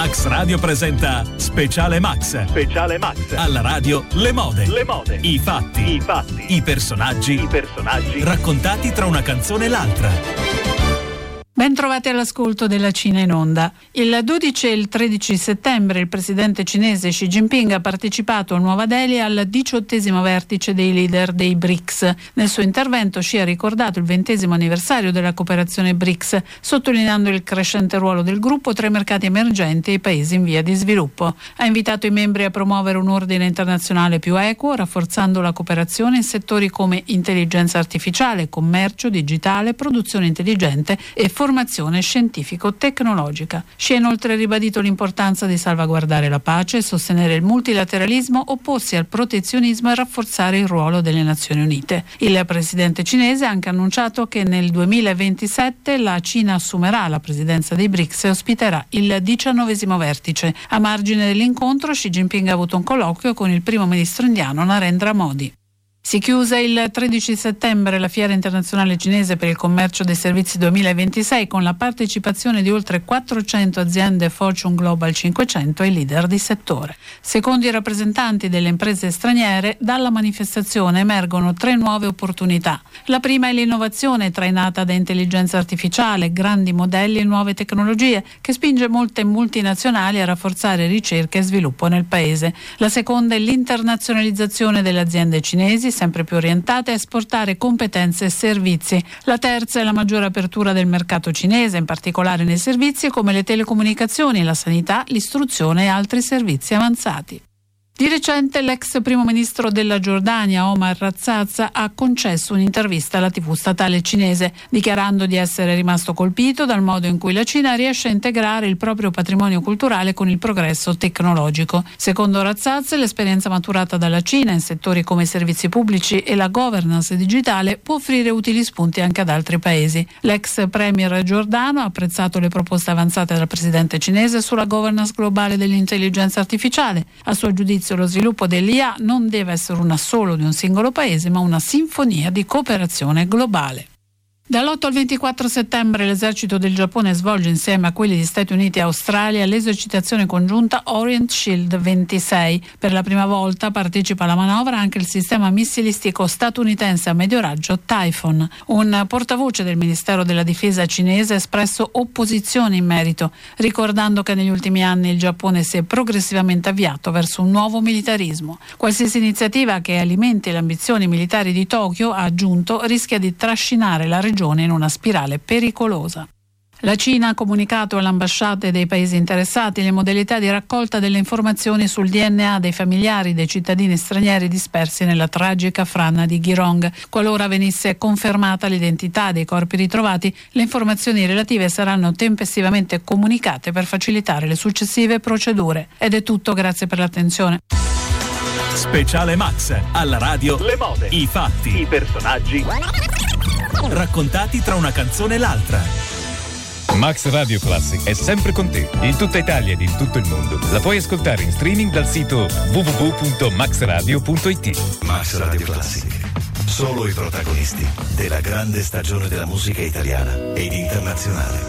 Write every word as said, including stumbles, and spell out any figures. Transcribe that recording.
Max Radio presenta Speciale Max. Speciale Max. Alla radio le mode. Le mode. I fatti. I fatti. I personaggi. I personaggi. Raccontati tra una canzone e l'altra. Ben trovati all'ascolto della Cina in Onda. Il dodici e il tredici settembre il presidente cinese Xi Jinping ha partecipato a Nuova Delhi al diciottesimo vertice dei leader dei B R I C S. Nel suo intervento Xi ha ricordato il ventesimo anniversario della cooperazione B R I C S, sottolineando il crescente ruolo del gruppo tra i mercati emergenti e i paesi in via di sviluppo. Ha invitato i membri a promuovere un ordine internazionale più equo, rafforzando la cooperazione in settori come intelligenza artificiale, commercio digitale, produzione intelligente e formazione scientifico-tecnologica. Xi ha inoltre ribadito l'importanza di salvaguardare la pace, sostenere il multilateralismo, opporsi al protezionismo e rafforzare il ruolo delle Nazioni Unite. Il presidente cinese ha anche annunciato che nel duemilaventisette la Cina assumerà la presidenza dei B R I C S e ospiterà il diciannovesimo vertice. A margine dell'incontro, Xi Jinping ha avuto un colloquio con il primo ministro indiano Narendra Modi. Si chiuse il tredici settembre la Fiera internazionale cinese per il commercio dei servizi duemilaventisei con la partecipazione di oltre quattrocento aziende Fortune Global cinquecento e leader di settore. Secondo i rappresentanti delle imprese straniere, dalla manifestazione emergono tre nuove opportunità. La prima è l'innovazione trainata da intelligenza artificiale, grandi modelli e nuove tecnologie che spinge molte multinazionali a rafforzare ricerca e sviluppo nel paese. La seconda è l'internazionalizzazione delle aziende cinesi, sempre più orientate a esportare competenze e servizi. La terza è la maggiore apertura del mercato cinese, in particolare nei servizi come le telecomunicazioni, la sanità, l'istruzione e altri servizi avanzati. Di recente l'ex primo ministro della Giordania, Omar Razzaz, ha concesso un'intervista alla tivù statale cinese, dichiarando di essere rimasto colpito dal modo in cui la Cina riesce a integrare il proprio patrimonio culturale con il progresso tecnologico. Secondo Razzaz, l'esperienza maturata dalla Cina in settori come i servizi pubblici e la governance digitale può offrire utili spunti anche ad altri paesi. L'ex premier giordano ha apprezzato le proposte avanzate dal presidente cinese sulla governance globale dell'intelligenza artificiale. A suo giudizio, lo sviluppo dell'I A non deve essere una solo di un singolo paese, ma una sinfonia di cooperazione globale. Dall'otto al ventiquattro settembre l'esercito del Giappone svolge insieme a quelli di Stati Uniti e Australia l'esercitazione congiunta Orient Shield ventisei. Per la prima volta partecipa alla manovra anche il sistema missilistico statunitense a medio raggio Typhoon. Un portavoce del Ministero della Difesa cinese ha espresso opposizione in merito, ricordando che negli ultimi anni il Giappone si è progressivamente avviato verso un nuovo militarismo. Qualsiasi iniziativa che alimenti le ambizioni militari di Tokyo, ha aggiunto, rischia di trascinare la regione in una spirale pericolosa. La Cina ha comunicato alle ambasciate dei paesi interessati le modalità di raccolta delle informazioni sul D N A dei familiari dei cittadini stranieri dispersi nella tragica frana di Girong. Qualora venisse confermata l'identità dei corpi ritrovati, le informazioni relative saranno tempestivamente comunicate per facilitare le successive procedure. Ed è tutto, grazie per l'attenzione. Speciale Max, alla radio le mode. I fatti. I personaggi. Raccontati tra una canzone e l'altra. Max Radio Classic è sempre con te, in tutta Italia ed in tutto il mondo. La puoi ascoltare in streaming dal sito w w w punto max radio punto i t. Max Radio Classic. Solo i protagonisti della grande stagione della musica italiana ed internazionale.